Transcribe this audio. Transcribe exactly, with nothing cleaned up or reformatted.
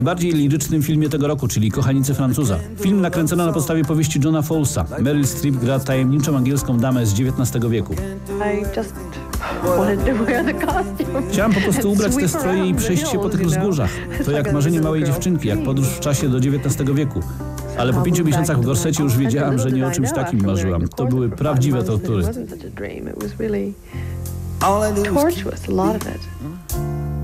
Bardziej lirycznym filmie tego roku, czyli Kochanicy Francuza. Film nakręcono na podstawie powieści Johna Fowlesa. Meryl Streep gra tajemniczą angielską damę z dziewiętnastego wieku. Chciałam po prostu ubrać te stroje i przejść się po tych wzgórzach. To jak marzenie małej dziewczynki, jak podróż w czasie do dziewiętnastego wieku. Ale po pięciu miesiącach w gorsecie już wiedziałam, że nie o czymś takim marzyłam. To były prawdziwe tortury. Torturous, a lot of it.